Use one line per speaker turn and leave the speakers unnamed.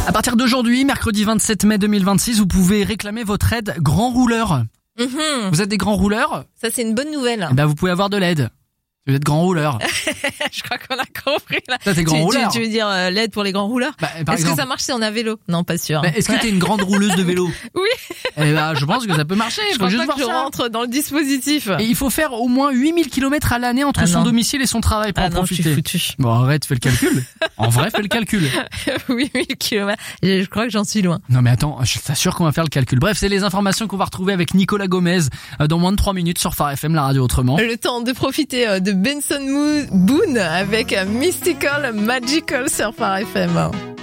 À partir d'aujourd'hui, mercredi 27 mai 2026, vous pouvez réclamer votre aide grand rouleur. Vous êtes des grands rouleurs ?
Ça, c'est une bonne nouvelle.
Eh ben, vous pouvez avoir de l'aide. Vous êtes grand rouleur.
Je crois qu'on a compris là.
Ça, t'es grand rouleur.
Tu veux dire l'aide pour les grands rouleurs? Est-ce que ça marche si on a vélo? Non, pas sûr.
Est-ce que t'es une grande rouleuse de vélo?
Oui.
Eh ben, je pense que ça peut marcher.
Je pense pas que je rentre dans le dispositif.
Et il faut faire au moins 8000 km à l'année entre son domicile et son travail pour en profiter.
Je suis foutu.
Bon, arrête, fais le calcul. En vrai, fais le calcul.
8000 km. Je crois que j'en suis loin.
Non mais attends, je t'assure qu'on va faire le calcul. Bref, c'est les informations qu'on va retrouver avec Nicolas Gomez dans moins de 3 minutes sur Phare FM, la radio autrement.
Le temps de profiter de Benson Boone avec Mystical Magical sur Phare FM.